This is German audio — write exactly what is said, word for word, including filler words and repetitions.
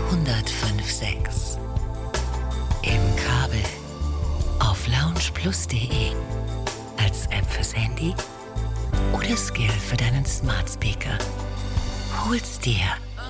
hundertfünf sechs. Im Kabel auf loungeplus punkt de, als App fürs Handy oder Skill für deinen Smart Speaker. Hol's dir